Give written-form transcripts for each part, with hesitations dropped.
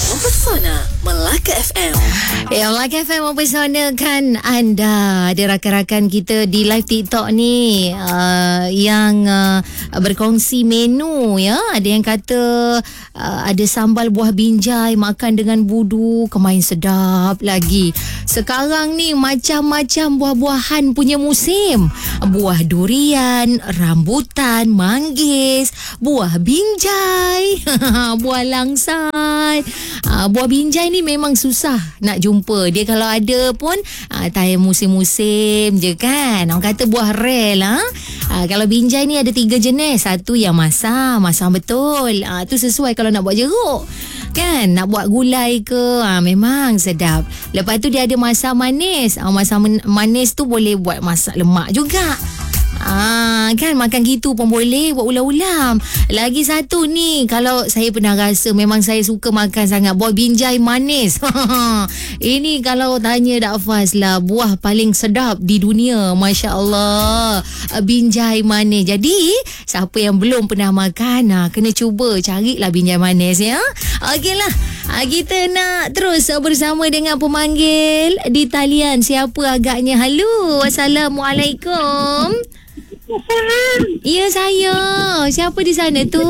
Mempesona Melaka FM. Ya, Melaka FM mempesonakan anda. Ada rakan-rakan kita di live TikTok ni yang berkongsi menu ya. Ada yang kata ada sambal buah binjai makan dengan budu, kemain sedap lagi. Sekarang ni macam-macam buah-buahan punya musim. Buah durian, rambutan, manggis, buah binjai, buah langsai. Buah binjai ni memang susah nak jumpa. Dia kalau ada pun time musim-musim je kan. Orang kata buah rare lah. Kalau binjai ni ada 3 jenis. Satu yang masam betul. Tu sesuai kalau nak buat jeruk. Kan, nak buat gulai ke, memang sedap. Lepas tu dia ada masam manis. Masam manis tu boleh buat masak lemak juga. Kan makan gitu pun boleh buat ulam-ulam. Lagi satu ni, kalau saya pernah rasa, memang saya suka makan sangat buah binjai manis. Ini kalau tanya Dak Faz lah, buah paling sedap di dunia, Masya Allah, binjai manis. Jadi siapa yang belum pernah makan, kena cuba carilah binjai manis ya. Okeylah, kita nak terus bersama dengan pemanggil di talian. Siapa agaknya? Halo, Assalamualaikum. Ya, saya. Siapa di sana tu?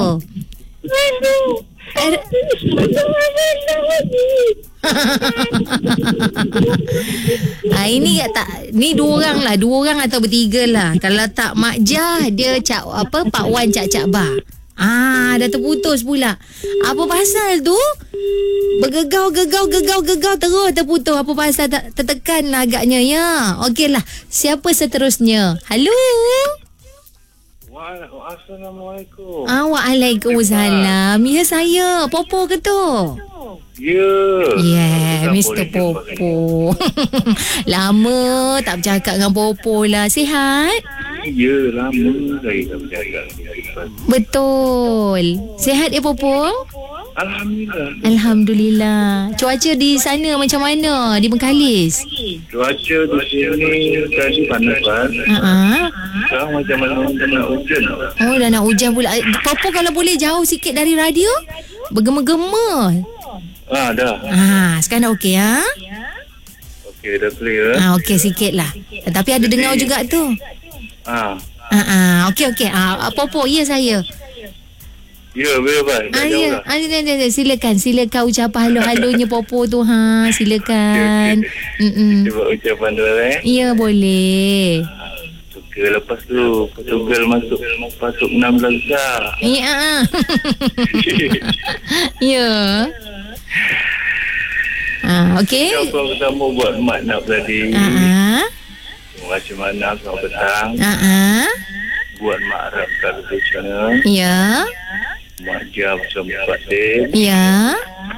Ini tak, ni 2 orang lah, 2 orang atau bertiga lah. Kalau tak Mak Jah, dia Pak Wan Cak Bar. Dah terputus pula. Apa pasal tu? Bergegau terus terputus. Apa pasal tak tertekan lah agaknya ya. Okeylah, siapa seterusnya? Halo. Assalamualaikum. Waalaikumsalam. Ya, saya Popo ke tu? Ya. Mr. Popo. Lama tak bercakap dengan Popo lah. Sihat? Ya, lama saya tak bercakap. Betul. Sihat ya Popo? Alhamdulillah. Cuaca di sana macam mana? Di Bengkalis? Cuaca di sini tadi panas. Sekarang macam mana dah nak hujan. Dah nak hujan pula. Popo kalau boleh jauh sikit dari radio. Bergema-gema. Dah. Sekarang dah okey ya? Okey, dah clear. Okey sikit lah. Tapi ada dengar juga tu. Okey. Popo, ya saya. Ya, boleh. Ya. Silakan ucapan halo-halonya Popo tu silakan. Okay. Kita buat ucapan dulu Ya, boleh. Suka lepas tu Portugal masuk 16 besar. Ya. Ya. Okey. Kau pertama buat mak nak tadi. Macam mana kau petang. Buat mak Arab tradisional. Ya. Mak Jah bersama Pak Din. Ya.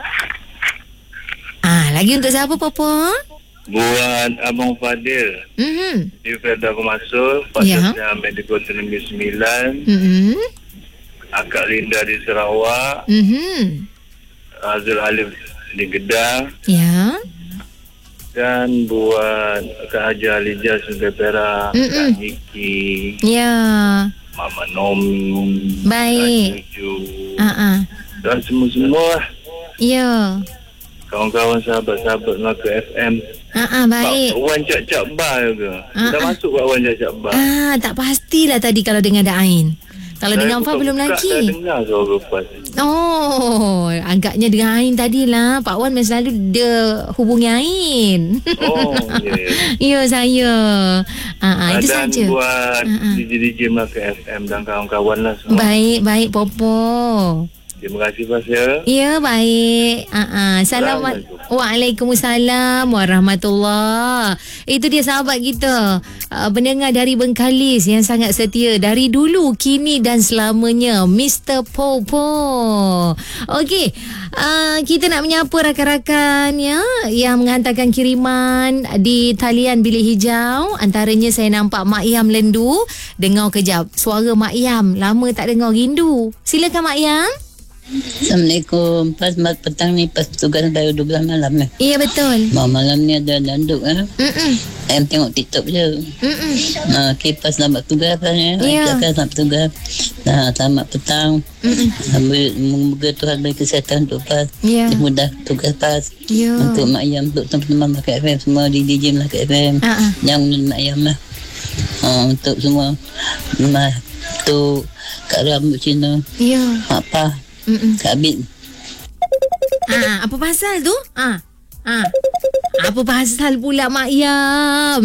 Lagi untuk siapa Popo? Buat Abang Fadil. Di Fedah Pemasur. Pasirnya Medical Ternami 9. Akak Linda di Sarawak. Azul Alif di Kedah. Ya. Dan buat Kak Haji Alijah Sungai Perak. Kak Niki. Ya. Mama Nomi. Baik. Kak Cucu. Dan semua-semua. Ya. Kawan-kawan sahabat-sahabat Melaka FM. Baik. Pak Wan Cak Bar ke? Dah masuk Pak Wan Cak Bar. Tak pastilah tadi kalau dengar Dain. Kalau dengan Fah belum lagi. Saya dengar suara lepas. Agaknya dengan Ain tadilah. Pak Wan selalu dia hubungi Ain. Ya, saya. Itu saja. Dan buat DJ Melaka FM dan kawan-kawan lah semua. Baik Popo. Terima kasih Fasya. Ya, baik. Waalaikumsalam warahmatullahi. Itu dia sahabat kita, pendengar dari Bengkalis yang sangat setia dari dulu, kini dan selamanya, Mr. Popo. Okey, kita nak menyapa rakan-rakan ya yang menghantarkan kiriman di talian bilik hijau. Antaranya saya nampak Mak Yam Lendu. Dengar kejap suara Mak Yam, lama tak dengar, rindu. Silakan Mak Yam. Assalamualaikum. Pas petang ni pas tugas baru 12 malam ni. Ya, betul. Malam ni ada danduk Ayam tengok TikTok je. Kipas selamat tugas katanya. Selamat tugas. Selamat petang. Semoga Tuhan beri kesihatan untuk PAS. Mudah tugas PAS. Untuk Mak Ayam, untuk teman-teman Melaka FM semua di DJ Melaka FM. Yang Mak Ayam lah. Untuk semua. Untuk Kak Ram, Cik Cina. Mak Pa. Kak Abid. Apa pasal tu? Apa pasal pula Mak Yam?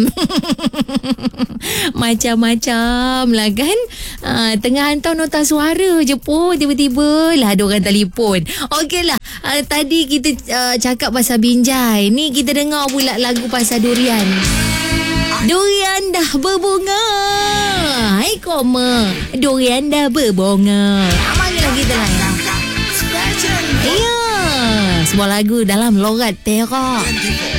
Macam-macam lah kan. Tengah hantar nota suara je pun tiba-tiba lah ada orang telefon. Okey lah, tadi kita cakap pasal Binjai. Ni kita dengar pula lagu pasal durian. Durian dah berbunga. Hai koma, durian dah berbunga. Marilah kita layan. Ya, sebuah lagu dalam logat Perak.